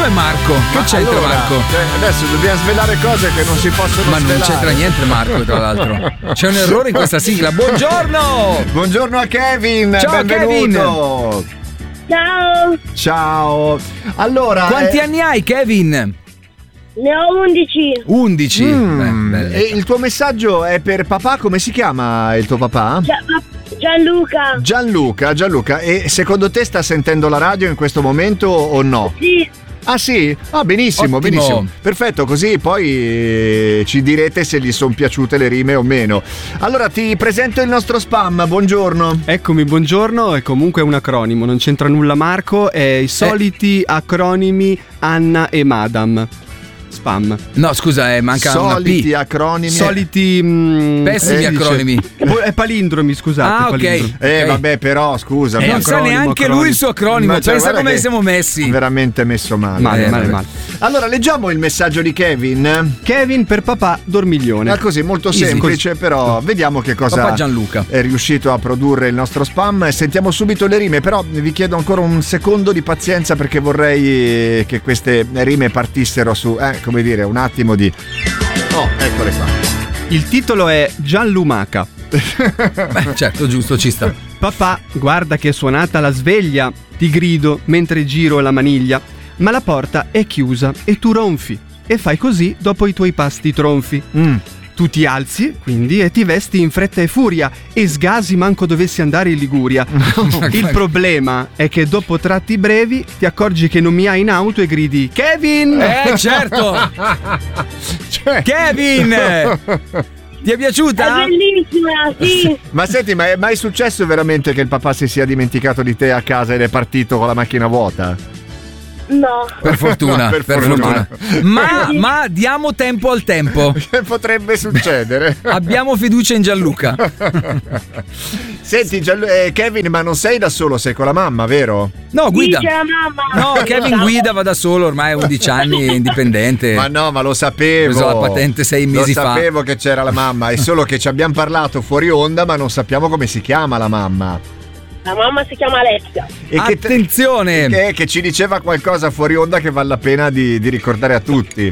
è Marco? Che c'entra allora, Marco? Adesso dobbiamo svelare cose che non si possono Ma svelare. non c'entra niente Marco, tra l'altro. C'è un errore in questa sigla. Buongiorno! Buongiorno a Kevin, Ciao, benvenuto. Ciao, Ciao. Allora, Quanti anni hai, Kevin? ne ho 11. 11. Beh, e il tuo messaggio è per papà? Come si chiama il tuo papà? Gianluca. Gianluca. E secondo te sta sentendo la radio in questo momento o no? Sì. Ah sì? Ah, benissimo, Ottimo. benissimo. Perfetto, così poi ci direte se gli sono piaciute le rime o meno. Allora ti presento il nostro spam, buongiorno. Eccomi, buongiorno, è comunque un acronimo, non c'entra nulla Marco, è i soliti acronimi Anna e Madam. Spam. No, scusa, manca Soliti una P. acronimi. Soliti Pessimi dice- acronimi. è palindromi, scusate. Ah, ok. palindromi. Ok. Vabbè, però scusa. Non sa acronimo, neanche acronimo. lui il suo acronimo. Ma cioè, Pensa guarda come che siamo messi. Veramente messo male. Male. Vabbè. Allora, leggiamo il messaggio di Kevin. Kevin per papà dormiglione. È così, molto Easy, semplice, però vediamo che cosa Papà Gianluca. è riuscito a produrre il nostro spam. Sentiamo subito le rime, però vi chiedo ancora un secondo di pazienza perché vorrei che queste rime partissero su, come dire, un attimo di... Oh, eccole qua. Il titolo è Gianlumaca. Beh, certo, giusto, ci sta. Papà, guarda che è suonata la sveglia, ti grido mentre giro la maniglia, ma la porta è chiusa e tu ronfi e fai così dopo i tuoi pasti tronfi. Tu ti alzi, quindi, e ti vesti in fretta e furia e sgasi manco dovessi andare in Liguria. Il problema è che dopo tratti brevi ti accorgi che non mi hai in auto e gridi Kevin! Certo! Cioè... Kevin! Ti è piaciuta? È bellissima, sì. Ma senti, ma è mai successo veramente che il papà si sia dimenticato di te a casa ed è partito con la macchina vuota? No. Per fortuna, No, per per fortuna. fortuna. Ma diamo tempo al tempo. Che potrebbe succedere? Abbiamo fiducia in Gianluca. Senti, Kevin, ma non sei da solo, sei con la mamma, vero? No, guida. Sì, c'è la mamma. No, Kevin guida, va da solo, ormai ha 11 anni, è indipendente. Ma no, ma lo sapevo. Ho preso la patente 6 mesi fa. Lo sapevo che c'era la mamma, è solo che ci abbiamo parlato fuori onda, ma non sappiamo come si chiama la mamma. La mamma si chiama Alessia. E Attenzione! che ci diceva qualcosa fuori onda che vale la pena di ricordare a tutti.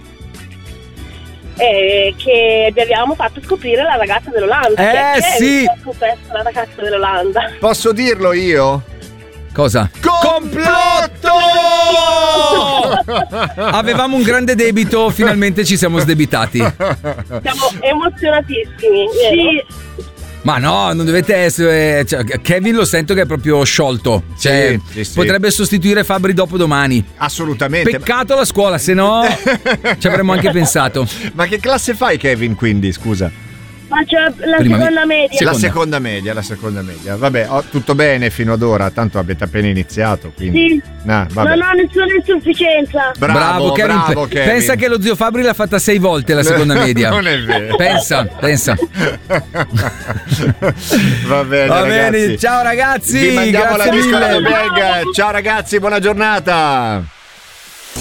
Che vi abbiamo fatto scoprire la ragazza dell'Olanda. Sì! Ha scoperto la ragazza dell'Olanda. Posso dirlo io? Cosa? Complotto! Avevamo un grande debito, finalmente ci siamo sdebitati. Siamo emozionatissimi. Sì. Ma no, non dovete essere. Cioè, Kevin lo sento che è proprio sciolto. Cioè, Sì, sì. potrebbe sostituire Fabri dopodomani. Assolutamente. Peccato la scuola, se no ci avremmo anche pensato. Ma che classe fai, Kevin, quindi, scusa? Faccio la Prima seconda media. Seconda. La seconda media. Vabbè, tutto bene fino ad ora, tanto avete appena iniziato, quindi... Sì. Vabbè. Non ho nessuna insufficienza. Bravo, Kevin. bravo, Kevin. Pensa che lo zio Fabri l'ha fatta 6 volte la seconda media. Non è vero. Pensa. Va bene, Va ragazzi. bene, ciao ragazzi. Vi mandiamo la grazie disco mille. bag. Ciao ragazzi, buona giornata.